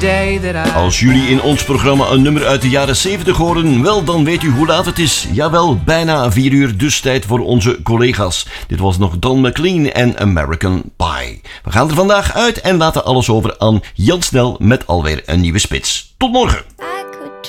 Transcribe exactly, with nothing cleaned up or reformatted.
Als jullie in ons programma een nummer uit de jaren zeventig horen, wel, dan weet u hoe laat het is. Jawel, bijna vier uur, dus tijd voor onze collega's. Dit was nog Don McLean en American Pie. We gaan er vandaag uit en laten alles over aan Jan Snel met alweer een nieuwe spits. Tot morgen!